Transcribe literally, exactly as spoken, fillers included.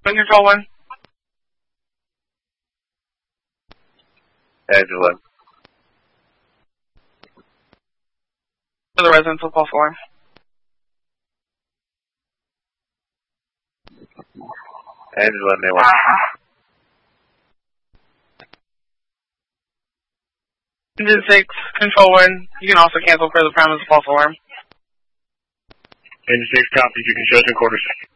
Control one. Angela. For the residential false alarm. Angela, they want. Engine six, Control one. You can also cancel for the premise false alarm. Engine six, copy. You can show us in quarters.